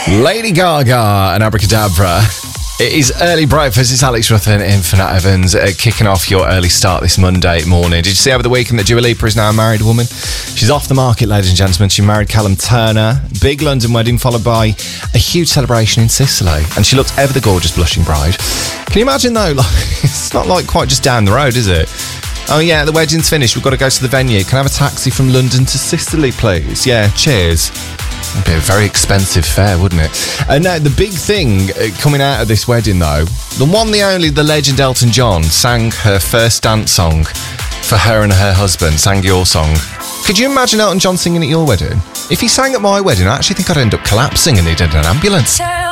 Lady Gaga and Abracadabra. It is early breakfast. It's Alex Ruffin in for Nat Evans, kicking off your early start this Monday morning. Did you see over the weekend that Dua Lipa is now a married woman? She's off the market, ladies and gentlemen. She married Callum Turner. Big London wedding followed by a huge celebration in Sicily. And she looked ever the gorgeous blushing bride. Can you imagine though? It's not like quite just down the road, is it? Oh yeah, the wedding's finished. We've got to go to the venue. Can I have a taxi from London to Sicily, please? Yeah, cheers. It'd be a very expensive fare, wouldn't it? And now the big thing coming out of this wedding, though, the one, the only, the legend Elton John sang her first dance song for her and her husband, sang your song. Could you imagine Elton John singing at your wedding? If he sang at my wedding, I actually think I'd end up collapsing and needed an ambulance.